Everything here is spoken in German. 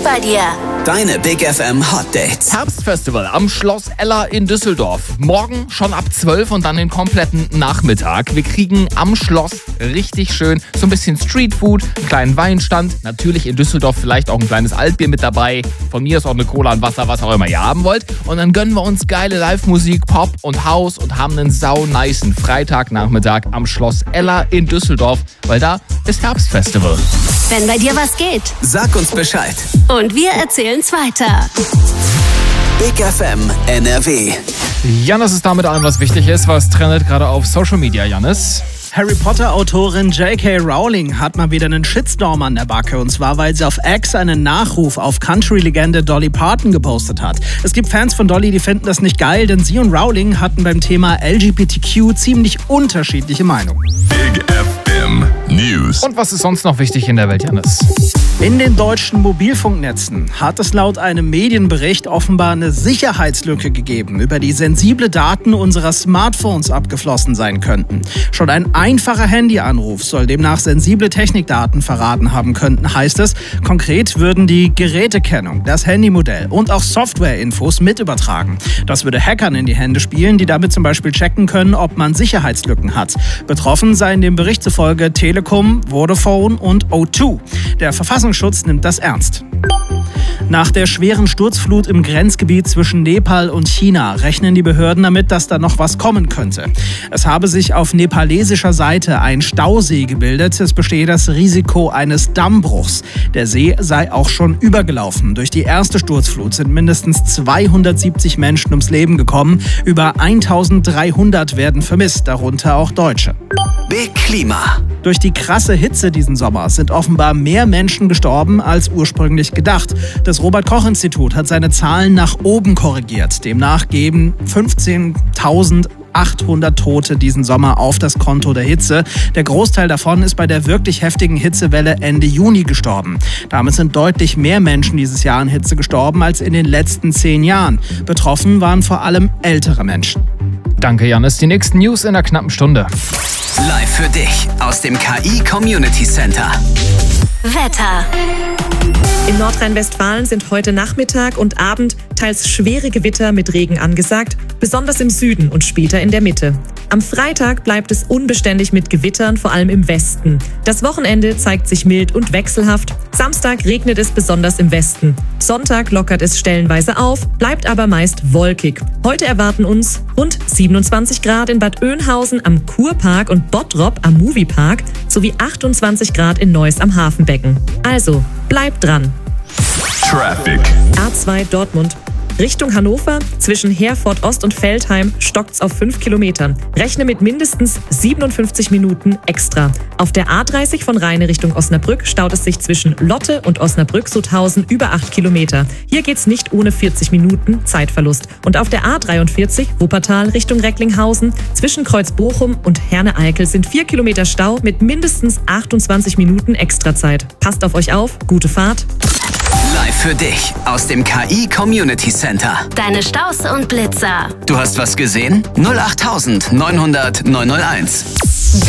geht bei dir? Deine Big FM Hot Dates. Herbstfestival am Schloss Ella in Düsseldorf. Morgen schon ab 12 und dann den kompletten Nachmittag. Wir kriegen am Schloss richtig schön so ein bisschen Streetfood, einen kleinen Weinstand. Natürlich in Düsseldorf vielleicht auch ein kleines Altbier mit dabei. Von mir ist auch eine Cola und Wasser, was auch immer ihr haben wollt. Und dann gönnen wir uns geile Live-Musik, Pop und House und haben einen saunicen Freitagnachmittag am Schloss Ella in Düsseldorf, weil da ist Herbstfestival. Wenn bei dir was geht. Sag uns Bescheid. Und wir erzählen's weiter. Big FM NRW. Jannis ist damit allem, was wichtig ist. Was trendet gerade auf Social Media, Jannis? Harry Potter-Autorin J.K. Rowling hat mal wieder einen Shitstorm an der Backe. Und zwar, weil sie auf X einen Nachruf auf Country-Legende Dolly Parton gepostet hat. Es gibt Fans von Dolly, die finden das nicht geil, denn sie und Rowling hatten beim Thema LGBTQ ziemlich unterschiedliche Meinungen. Big FM News. Und was ist sonst noch wichtig in der Welt, Jannis? In den deutschen Mobilfunknetzen hat es laut einem Medienbericht offenbar eine Sicherheitslücke gegeben, über die sensible Daten unserer Smartphones abgeflossen sein könnten. Schon ein einfacher Handyanruf soll demnach sensible Technikdaten verraten haben könnten, heißt es. Konkret würden die Gerätekennung, das Handymodell und auch Softwareinfos mit übertragen. Das würde Hackern in die Hände spielen, die damit zum Beispiel checken können, ob man Sicherheitslücken hat. Betroffen seien dem Bericht zufolge Telekom, Vodafone und O2. Der Verfassungsschutz nimmt das ernst. Nach der schweren Sturzflut im Grenzgebiet zwischen Nepal und China rechnen die Behörden damit, dass da noch was kommen könnte. Es habe sich auf nepalesischer Seite ein Stausee gebildet. Es bestehe das Risiko eines Dammbruchs. Der See sei auch schon übergelaufen. Durch die erste Sturzflut sind mindestens 270 Menschen ums Leben gekommen. Über 1300 werden vermisst, darunter auch Deutsche. Big Klima. Durch die krasse Hitze diesen Sommer sind offenbar mehr Menschen gestorben als ursprünglich gedacht. Das Robert-Koch-Institut hat seine Zahlen nach oben korrigiert. Demnach geben 15.800 Tote diesen Sommer auf das Konto der Hitze. Der Großteil davon ist bei der wirklich heftigen Hitzewelle Ende Juni gestorben. Damit sind deutlich mehr Menschen dieses Jahr an Hitze gestorben als in den letzten 10 Jahren. Betroffen waren vor allem ältere Menschen. Danke, Jannis. Die nächsten News in einer knappen Stunde. Live für dich aus dem KI Community Center. Wetter. In Nordrhein-Westfalen sind heute Nachmittag und Abend teils schwere Gewitter mit Regen angesagt, besonders im Süden und später in der Mitte. Am Freitag bleibt es unbeständig mit Gewittern, vor allem im Westen. Das Wochenende zeigt sich mild und wechselhaft. Samstag regnet es besonders im Westen. Sonntag lockert es stellenweise auf, bleibt aber meist wolkig. Heute erwarten uns rund 27 Grad in Bad Oeynhausen am Kurpark und Bottrop am Moviepark sowie 28 Grad in Neuss am Hafenbecken. Also, bleibt dran. Traffic. A2 Dortmund. Richtung Hannover, zwischen Herford Ost und Veltheim stockt's auf 5 Kilometern. Rechne mit mindestens 57 Minuten extra. Auf der A30 von Rheine Richtung Osnabrück staut es sich zwischen Lotte und Osnabrück-Sutthausen über 8 Kilometer. Hier geht's nicht ohne 40 Minuten Zeitverlust. Und auf der A43 Wuppertal Richtung Recklinghausen, zwischen Kreuz Bochum und Herne-Eickel sind 4 Kilometer Stau mit mindestens 28 Minuten Extrazeit. Passt auf euch auf, gute Fahrt. Live für dich aus dem KI Community Center. Deine Staus und Blitzer. Du hast was gesehen? 08900 901.